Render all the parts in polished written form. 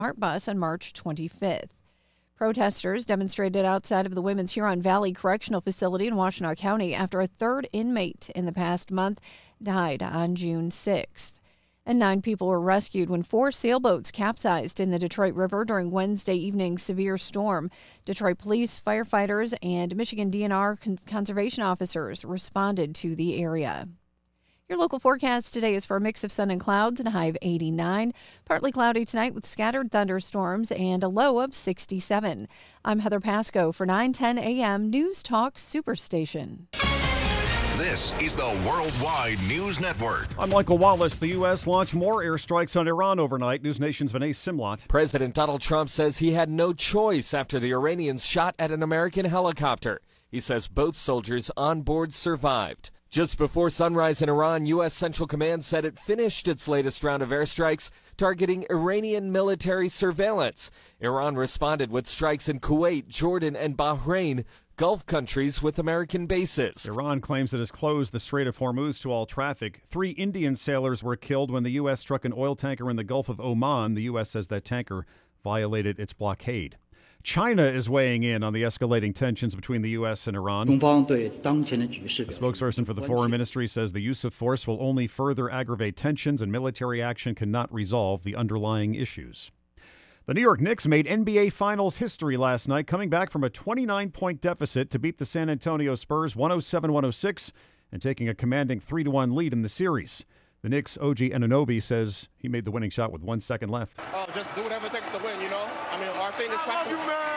Art Bus on March 25th. Protesters demonstrated outside of the Women's Huron Valley Correctional Facility in Washtenaw County after a third inmate in the past month died on June 6th. And 9 people were rescued when 4 sailboats capsized in the Detroit River during Wednesday evening's severe storm. Detroit police, firefighters, and Michigan DNR conservation officers responded to the area. Your local forecast today is for a mix of sun and clouds and a high of 89. Partly cloudy tonight with scattered thunderstorms and a low of 67. I'm Heather Pasco for 9:10 a.m. News Talk Superstation. This is the Worldwide News Network. I'm Michael Wallace. The U.S. launched more airstrikes on Iran overnight. News Nation's Vinay Simlot. President Donald Trump says he had no choice after the Iranians shot at an American helicopter. He says both soldiers on board survived. Just before sunrise in Iran, U.S. Central Command said it finished its latest round of airstrikes targeting Iranian military surveillance. Iran responded with strikes in Kuwait, Jordan, and Bahrain, Gulf countries with American bases. Iran claims it has closed the Strait of Hormuz to all traffic. 3 Indian sailors were killed when the U.S. struck an oil tanker in the Gulf of Oman. The U.S. says that tanker violated its blockade. China is weighing in on the escalating tensions between the U.S. and Iran. A spokesperson for the Foreign Ministry says the use of force will only further aggravate tensions and military action cannot resolve the underlying issues. The New York Knicks made NBA Finals history last night, coming back from a 29-point deficit to beat the San Antonio Spurs 107-106 and taking a commanding 3-1 lead in the series. The Knicks' OG Anunoby says he made the winning shot with 1 second left. Just do whatever it takes to win, you know? I mean, our thing is crashing.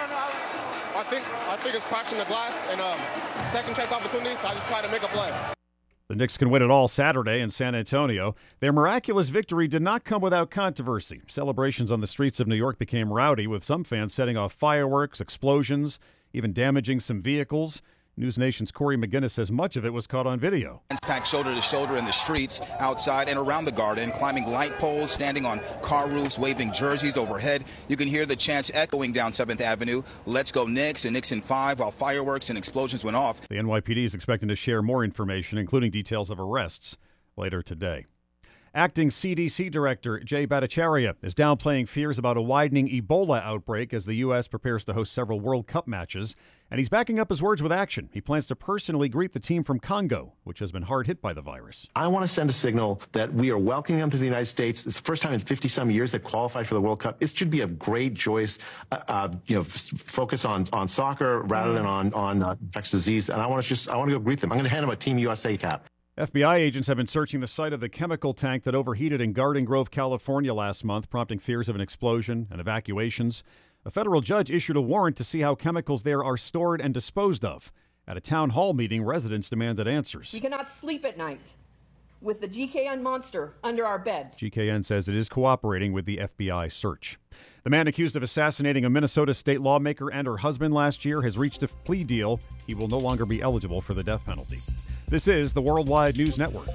I think it's crashing the glass and second chance opportunities, so I just try to make a play. The Knicks can win it all Saturday in San Antonio. Their miraculous victory did not come without controversy. Celebrations on the streets of New York became rowdy, with some fans setting off fireworks, explosions, even damaging some vehicles. News Nation's Corey McGinnis says much of it was caught on video. Packed shoulder to shoulder in the streets, outside and around the Garden, climbing light poles, standing on car roofs, waving jerseys overhead. You can hear the chants echoing down 7th Avenue. Let's go Knicks and Knicks in 5, while fireworks and explosions went off. The NYPD is expecting to share more information, including details of arrests, later today. Acting CDC Director Jay Bhattacharya is downplaying fears about a widening Ebola outbreak as the U.S. prepares to host several World Cup matches. And he's backing up his words with action. He plans to personally greet the team from Congo, which has been hard hit by the virus. I want to send a signal that we are welcoming them to the United States. It's the first time in 50-some years they qualified for the World Cup. It should be a great, joyous, focus on soccer rather than on infectious disease. And I want to go greet them. I'm going to hand them a Team USA cap. FBI agents have been searching the site of the chemical tank that overheated in Garden Grove, California last month, prompting fears of an explosion and evacuations. A federal judge issued a warrant to see how chemicals there are stored and disposed of. At a town hall meeting, residents demanded answers. We cannot sleep at night with the GKN monster under our beds. GKN says it is cooperating with the FBI search. The man accused of assassinating a Minnesota state lawmaker and her husband last year has reached a plea deal. He will no longer be eligible for the death penalty. This is the Worldwide News Network.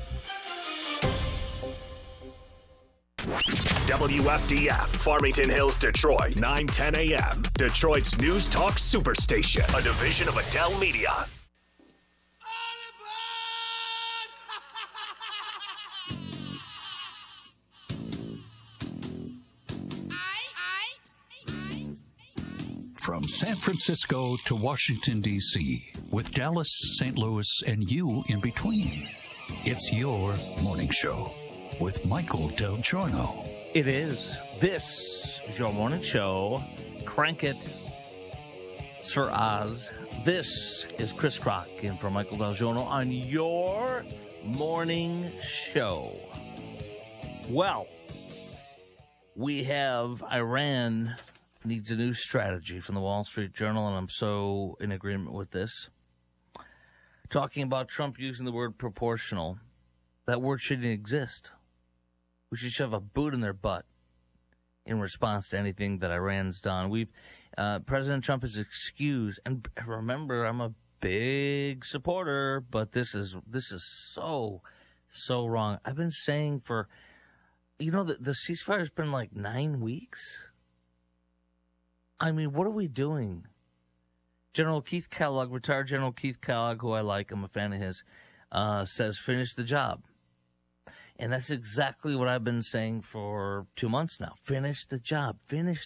WFDF, Farmington Hills, Detroit, 9:10 a.m. Detroit's News Talk Superstation, a division of Adele Media. From San Francisco to Washington, D.C., with Dallas, St. Louis, and you in between, it's your morning show with Michael Del Giorno. It is. This is your morning show. Crank it, Sir Oz. This is Chris Crock in for Michael Del Giorno on your morning show. Well, we have Iran needs a new strategy from the Wall Street Journal, and I'm so in agreement with this. Talking about Trump using the word proportional. That word shouldn't exist. We should shove a boot in their butt in response to anything that Iran's done. President Trump is excused, and remember, I'm a big supporter, but this is so wrong. I've been saying for, the ceasefire's been like 9 weeks. I mean, what are we doing? General Keith Kellogg, retired General Keith Kellogg, who I like, I'm a fan of his, says finish the job. And that's exactly what I've been saying for 2 months now. Finish the job. Finish